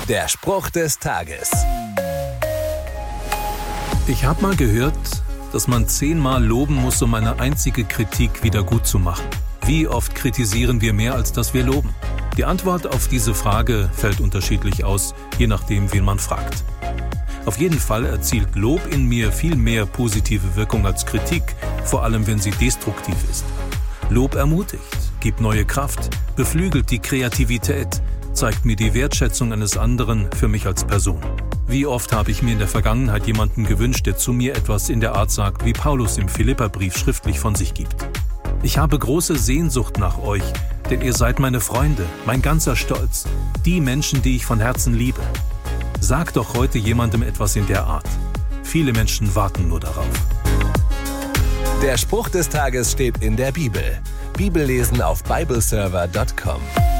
Der Spruch des Tages. Ich habe mal gehört, dass man 10-mal loben muss, um eine einzige Kritik wieder gut zu machen. Wie oft kritisieren wir mehr, als dass wir loben? Die Antwort auf diese Frage fällt unterschiedlich aus, je nachdem, wen man fragt. Auf jeden Fall erzielt Lob in mir viel mehr positive Wirkung als Kritik, vor allem wenn sie destruktiv ist. Lob ermutigt, gibt neue Kraft, beflügelt die Kreativität, zeigt mir die Wertschätzung eines anderen für mich als Person. Wie oft habe ich mir in der Vergangenheit jemanden gewünscht, der zu mir etwas in der Art sagt, wie Paulus im Philipperbrief schriftlich von sich gibt. Ich habe große Sehnsucht nach euch, denn ihr seid meine Freunde, mein ganzer Stolz, die Menschen, die ich von Herzen liebe. Sag doch heute jemandem etwas in der Art. Viele Menschen warten nur darauf. Der Spruch des Tages steht in der Bibel. Bibellesen auf bibleserver.com.